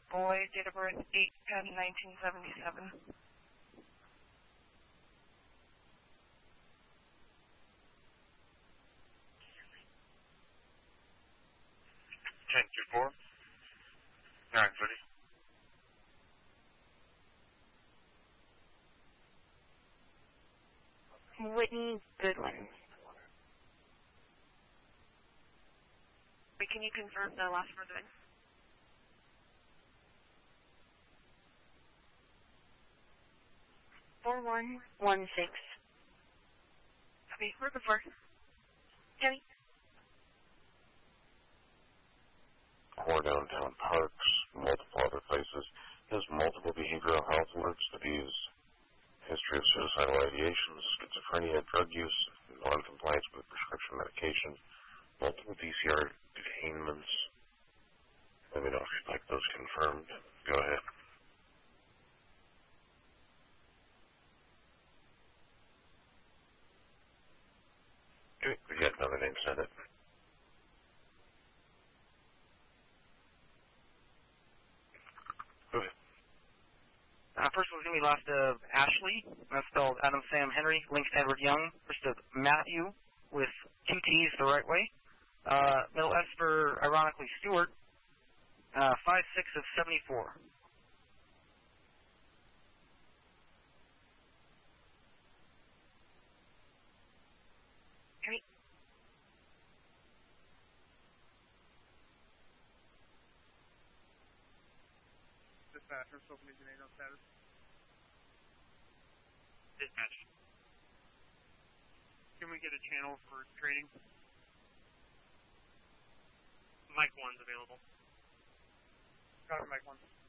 boy, date of birth 8/10/1977. 10-4. 9:30. Whitney Goodwin. Wait, can you confirm the last word then? $4116. Okay, we're good for. Kenny? Core downtown parks, multiple other places. He has multiple behavioral health alerts that he's history of suicidal ideations, schizophrenia, drug use, non-compliance with prescription medication, multiple DCR detainments. Let me know if you'd like those confirmed. Go ahead. We got another name, send it. First one's going to be last of Ashley. That's spelled Adam Sam Henry, links to Edward Young. First of Matthew with 2 T's the right way. Middle S for, ironically, Stewart. 5/6 of 74. Kenny? Dispatch, I'm still making no status. Dispatch. Can we get a channel for training? Mike 1's available. Copy, Mike 1.